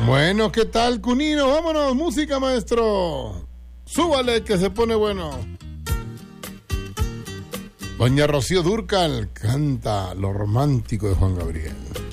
Bueno, ¿qué tal, Cunino? Vámonos, música, maestro. Súbale, que se pone bueno. Doña Rocío Dúrcal canta Lo Romántico de Juan Gabriel.